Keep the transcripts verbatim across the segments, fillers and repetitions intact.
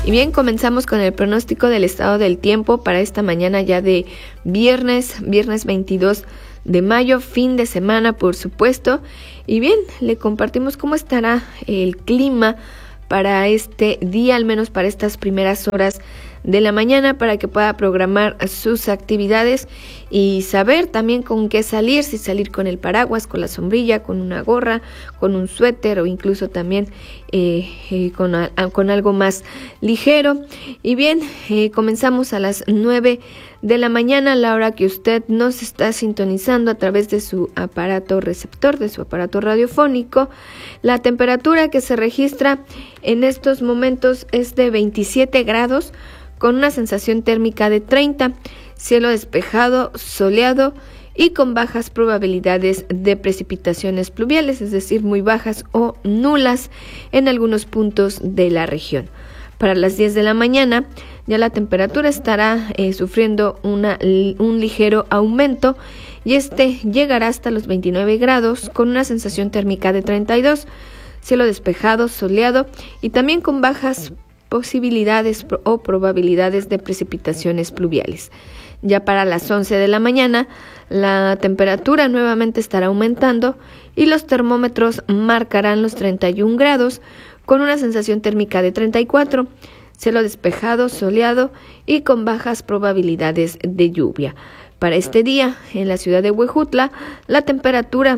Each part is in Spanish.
Y bien, comenzamos con el pronóstico del estado del tiempo para esta mañana ya de viernes, viernes veintidós de mayo, fin de semana por supuesto. Y bien, le compartimos cómo estará el clima para este día, al menos para estas primeras horas de la mañana, para que pueda programar sus actividades y saber también con qué salir, si salir con el paraguas, con la sombrilla, con una gorra, con un suéter o incluso también eh, eh, con, a, con algo más ligero. Y bien, eh, comenzamos a las nueve de la mañana, a la hora que usted nos está sintonizando a través de su aparato receptor, de su aparato radiofónico. La temperatura que se registra en estos momentos es de veintisiete grados, con una sensación térmica de treinta, cielo despejado, soleado y con bajas probabilidades de precipitaciones pluviales, es decir, muy bajas o nulas en algunos puntos de la región. Para las diez de la mañana ya la temperatura estará eh, sufriendo una, un ligero aumento y este llegará hasta los veintinueve grados con una sensación térmica de treinta y dos, cielo despejado, soleado y también con bajas posibilidades o probabilidades de precipitaciones pluviales. Ya para las once de la mañana, la temperatura nuevamente estará aumentando y los termómetros marcarán los treinta y un grados con una sensación térmica de treinta y cuatro, cielo despejado, soleado y con bajas probabilidades de lluvia. Para este día, en la ciudad de Huejutla, la temperatura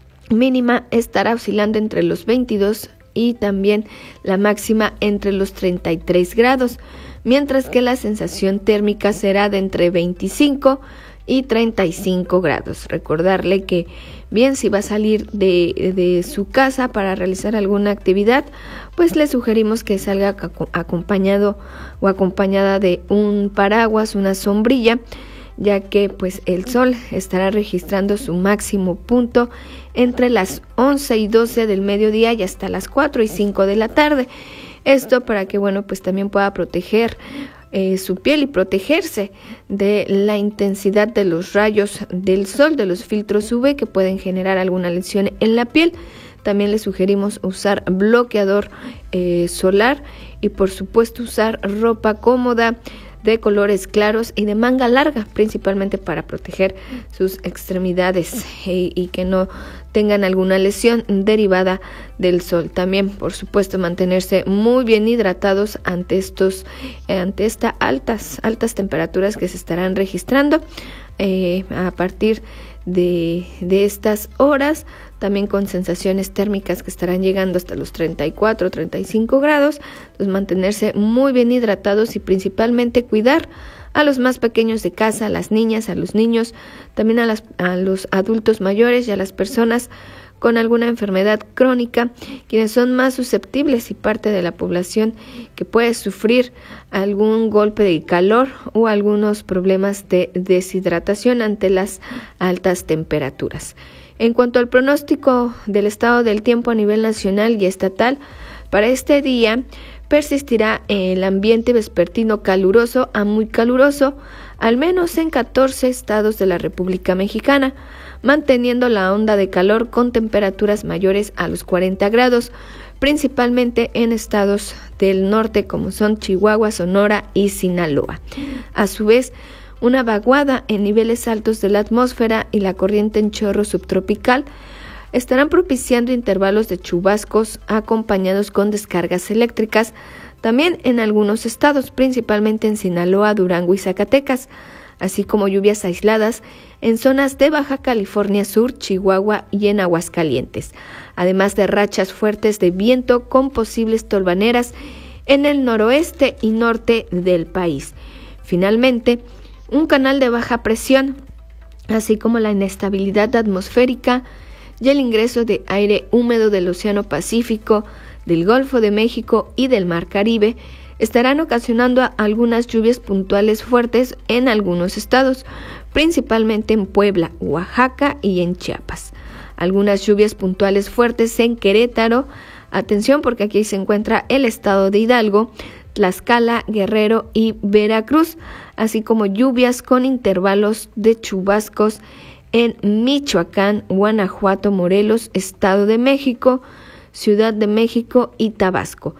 mínima estará oscilando entre los veintidós y también la máxima entre los treinta y tres grados, mientras que la sensación térmica será de entre veinticinco y treinta y cinco grados. Recordarle que bien, si va a salir de, de su casa para realizar alguna actividad, pues le sugerimos que salga acompañado o acompañada de un paraguas, una sombrilla, ya que pues el sol estará registrando su máximo punto entre las once y doce del mediodía y hasta las cuatro y cinco de la tarde. Esto para que bueno pues también pueda proteger eh, su piel y protegerse de la intensidad de los rayos del sol, de los filtros U V que pueden generar alguna lesión en la piel. También le sugerimos usar bloqueador eh, solar y por supuesto usar ropa cómoda, de colores claros y de manga larga, principalmente para proteger sus extremidades y, y que no tengan alguna lesión derivada del sol. También, por supuesto, mantenerse muy bien hidratados ante estos, ante estas altas, altas temperaturas que se estarán registrando eh, a partir de, de estas horas. También con sensaciones térmicas que estarán llegando hasta los treinta y cuatro, treinta y cinco grados, pues mantenerse muy bien hidratados y principalmente cuidar a los más pequeños de casa, a las niñas, a los niños, también a, las, a los adultos mayores y a las personas con alguna enfermedad crónica, quienes son más susceptibles y parte de la población que puede sufrir algún golpe de calor o algunos problemas de deshidratación ante las altas temperaturas. En cuanto al pronóstico del estado del tiempo a nivel nacional y estatal, para este día persistirá el ambiente vespertino caluroso a muy caluroso, al menos en catorce estados de la República Mexicana, manteniendo la onda de calor con temperaturas mayores a los cuarenta grados, principalmente en estados del norte como son Chihuahua, Sonora y Sinaloa. A su vez, una vaguada en niveles altos de la atmósfera y la corriente en chorro subtropical estarán propiciando intervalos de chubascos acompañados con descargas eléctricas, también en algunos estados, principalmente en Sinaloa, Durango y Zacatecas, así como lluvias aisladas en zonas de Baja California Sur, Chihuahua y en Aguascalientes, además de rachas fuertes de viento con posibles tolvaneras en el noroeste y norte del país. Finalmente, un canal de baja presión, así como la inestabilidad atmosférica y el ingreso de aire húmedo del Océano Pacífico, del Golfo de México y del Mar Caribe, estarán ocasionando algunas lluvias puntuales fuertes en algunos estados, principalmente en Puebla, Oaxaca y en Chiapas. Algunas lluvias puntuales fuertes en Querétaro, atención porque aquí se encuentra el estado de Hidalgo, Tlaxcala, Guerrero y Veracruz, así como lluvias con intervalos de chubascos en Michoacán, Guanajuato, Morelos, Estado de México, Ciudad de México y Tabasco.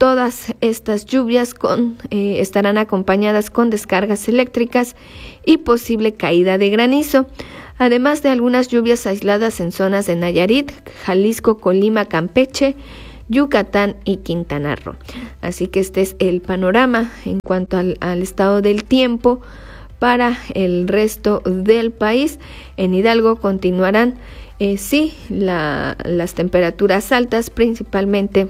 Todas estas lluvias con, eh, estarán acompañadas con descargas eléctricas y posible caída de granizo, además de algunas lluvias aisladas en zonas de Nayarit, Jalisco, Colima, Campeche, Yucatán y Quintana Roo. Así que este es el panorama en cuanto al, al estado del tiempo para el resto del país. En Hidalgo continuarán, eh, sí, la, las temperaturas altas, principalmente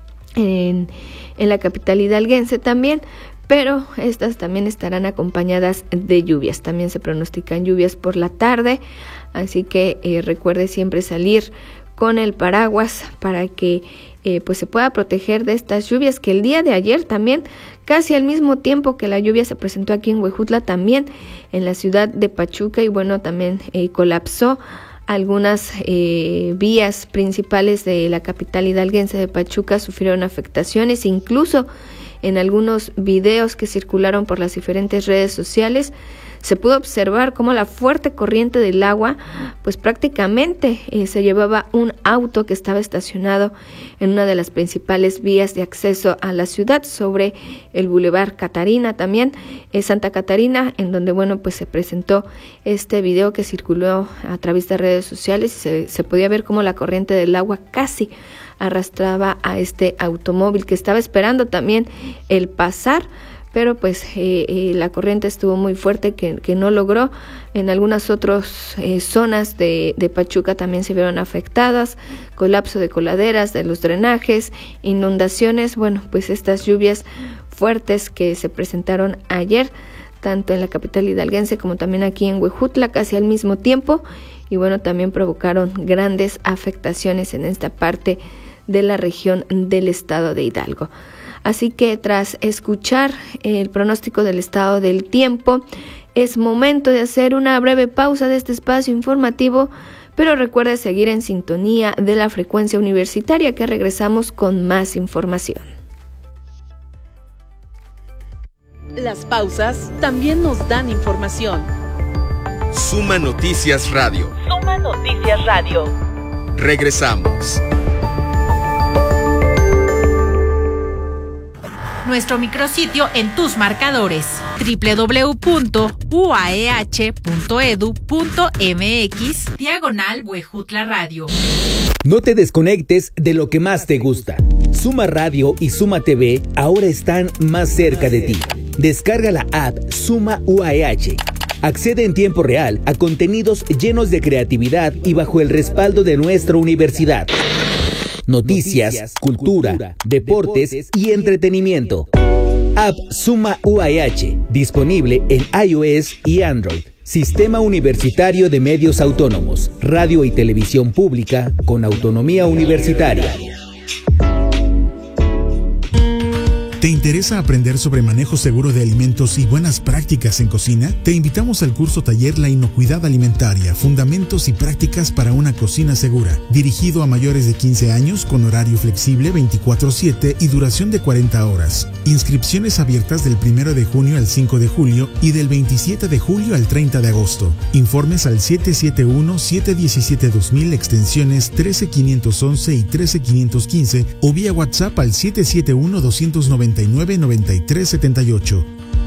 En, en la capital hidalguense también, pero estas también estarán acompañadas de lluvias. También se pronostican lluvias por la tarde, así que eh, recuerde siempre salir con el paraguas para que eh, pues se pueda proteger de estas lluvias, que el día de ayer también, casi al mismo tiempo que la lluvia se presentó aquí en Huejutla, también en la ciudad de Pachuca, y bueno, también eh, colapsó algunas eh, vías principales de la capital hidalguense de Pachuca, sufrieron afectaciones, incluso en algunos videos que circularon por las diferentes redes sociales se pudo observar cómo la fuerte corriente del agua pues prácticamente eh, se llevaba un auto que estaba estacionado en una de las principales vías de acceso a la ciudad, sobre el Boulevard Catarina, también eh, Santa Catarina, en donde bueno pues se presentó este video que circuló a través de redes sociales y se, se podía ver cómo la corriente del agua casi arrastraba a este automóvil que estaba esperando también el pasar, pero pues eh, eh, la corriente estuvo muy fuerte que, que no logró. En algunas otras eh, zonas de, de Pachuca también se vieron afectadas, colapso de coladeras, de los drenajes, inundaciones. Bueno, pues estas lluvias fuertes que se presentaron ayer, tanto en la capital hidalguense como también aquí en Huejutla, casi al mismo tiempo, y bueno, también provocaron grandes afectaciones en esta parte de la región del estado de Hidalgo. Así que tras escuchar el pronóstico del estado del tiempo, es momento de hacer una breve pausa de este espacio informativo, pero recuerde seguir en sintonía de la frecuencia universitaria, que regresamos con más información. Las pausas también nos dan información. Suma Noticias Radio. Suma Noticias Radio. Regresamos. Nuestro micrositio en tus marcadores: doble u doble u doble u punto u a e h punto e d u punto m x diagonal Huejutla Radio. No te desconectes de lo que más te gusta. Suma Radio y Suma T V ahora están más cerca de ti. Descarga la app Suma U A E H. Accede en tiempo real a contenidos llenos de creatividad y bajo el respaldo de nuestra universidad. Noticias, Noticias cultura, cultura, deportes y entretenimiento. App Suma U A E H, disponible en iOS y Android. Sistema Universitario de Medios Autónomos, radio y televisión pública con autonomía universitaria. ¿Te interesa aprender sobre manejo seguro de alimentos y buenas prácticas en cocina? Te invitamos al curso taller La Inocuidad Alimentaria, Fundamentos y Prácticas para una Cocina Segura, dirigido a mayores de quince años con horario flexible veinticuatro siete y duración de cuarenta horas. Inscripciones abiertas del primero de junio al cinco de julio y del veintisiete de julio al treinta de agosto. Informes al siete siete uno, siete uno siete, dos mil, extensiones trece quinientos once y trece quinientos quince o vía WhatsApp al siete siete uno, dos nueve nueve, nueve tres siete ocho.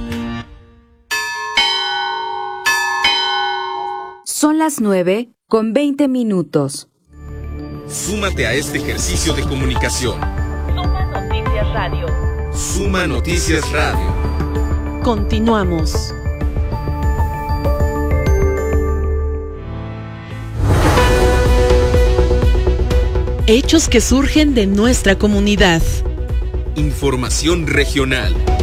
Son las nueve con veinte minutos. Súmate a este ejercicio de comunicación. Suma Noticias Radio. Suma Noticias Radio. Continuamos. Hechos que surgen de nuestra comunidad. Información regional.